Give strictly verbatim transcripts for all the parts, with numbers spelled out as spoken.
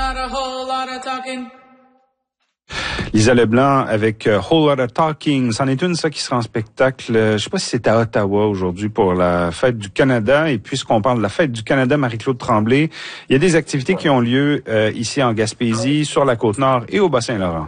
not a whole lot of talking. Lisa Leblanc avec uh, Whole Lotta Talking. C'en est une, ça, qui sera en spectacle. Euh, je sais pas si c'est à Ottawa aujourd'hui pour la Fête du Canada. Et puisqu'on parle de la Fête du Canada, Marie-Claude Tremblay, il y a des activités qui ont lieu euh, ici en Gaspésie, sur la Côte-Nord et au Bas-Saint-Laurent.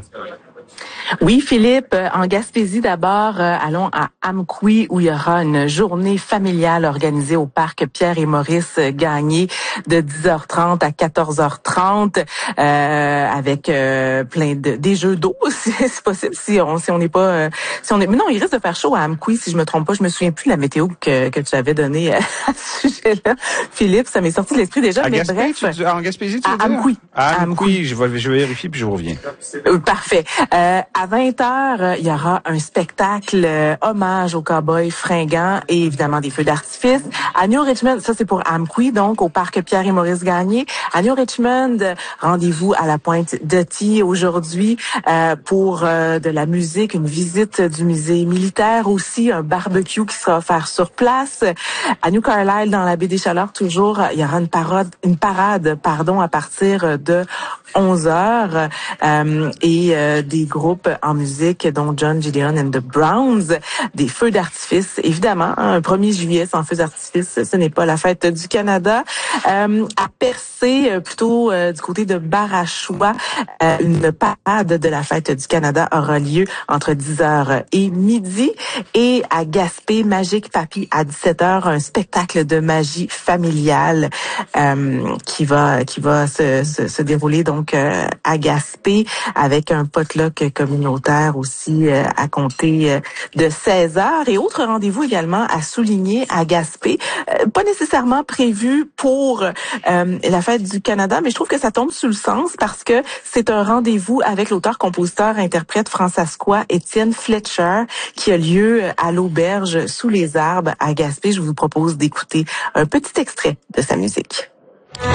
Oui, Philippe, en Gaspésie d'abord, euh, allons à Amqui où il y aura une journée familiale organisée au parc Pierre et Maurice Gagné de dix heures trente à quatorze heures trente euh, avec euh, plein de des jeux d'eau si c'est possible si on si on n'est pas euh, si on est mais non, il risque de faire chaud à Amqui si je me trompe pas, je me souviens plus de la météo que que tu avais donnée à ce sujet-là. Philippe, ça m'est sorti de l'esprit déjà, à mais Gaspé, bref. Tu, en Gaspésie, tu veux à dire? Amqui. À Amqui, je vais je vais vérifier puis je vous reviens. Euh, parfait. Euh, à vingt heures, il y aura un spectacle euh, hommage aux cowboys fringants et évidemment des feux d'artifice. À New Richmond, ça c'est pour Amqui, donc au parc Pierre et Maurice Gagné. À New Richmond, rendez-vous à la Pointe de Ty aujourd'hui euh, pour euh, de la musique, une visite du musée militaire aussi, un barbecue qui sera offert sur place. À New Carlisle, dans la baie des Chaleurs, toujours, il y aura une parade, une parade, pardon, à partir de onze heures euh, et euh, des groupes en musique dont John Gideon and the Browns, des feux d'artifice. Évidemment, un premier juillet sans feux d'artifice, ce n'est pas la fête du Canada. Euh, à Percé, euh, plutôt euh, du côté de Barachois, euh, une parade de la fête du Canada aura lieu entre dix heures et midi. Et à Gaspé, Magique Papy, à dix-sept heures, un spectacle de magie familiale euh, qui va qui va se, se, se dérouler donc euh, à Gaspé avec un potluck communautaire aussi euh, à compter euh, de seize heures. Et autre rendez-vous également à souligner à Gaspé, euh, pas nécessairement prévu pour euh, la fête du Canada, mais je trouve que ça tombe sous le sens parce que c'est un rendez-vous avec l'auteur, compositeur, interprète francescois Étienne Fletcher qui a lieu à l'auberge Sous les arbres à Gaspé. Je vous propose d'écouter un petit extrait de sa musique.